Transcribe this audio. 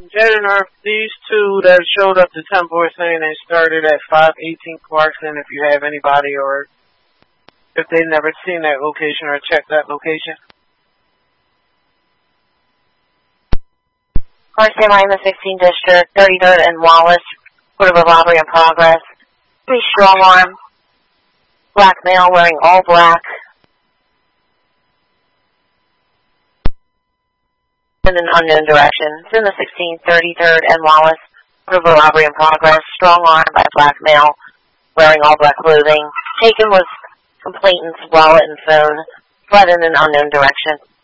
Janitor, these two that showed up to 10-4 saying they started at 518 Clarkson, if you have anybody or if they've never seen that location or checked that location. Clarkson line, the 16th District, 33rd and Wallace, report of a robbery in progress. 3 strong arm, black male wearing all black. In an unknown direction. It's in the 16th, 33rd, and Wallace. Report of a robbery in progress. Strong arm by a black male wearing all black clothing. Taken was complainant's wallet and phone. Fled in an unknown direction.